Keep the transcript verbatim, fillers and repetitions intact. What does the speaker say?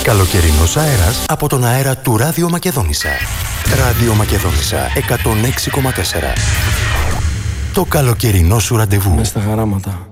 Καλοκαιρινός αέρας από τον αέρα του Ράδιο Μακεδόνισσα. Ράδιο Μακεδόνισσα εκατόν έξι κόμμα τέσσερα. Το καλοκαιρινό σου ραντεβού. Μες στα χαράματα.